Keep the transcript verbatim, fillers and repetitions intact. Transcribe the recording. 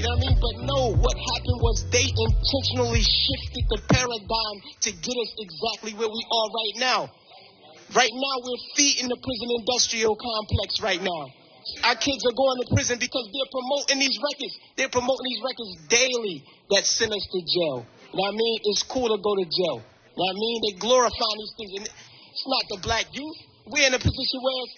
know what I mean? But no, what happened was they intentionally shifted the paradigm to get us exactly where we are right now. Right now, we're feeding the prison industrial complex right now. Our kids are going to prison because they're promoting these records. They're promoting these records daily that send us to jail. You know what I mean? It's cool to go to jail. You know what I mean? They glorify these things. And it's not the black youth. We're in a position where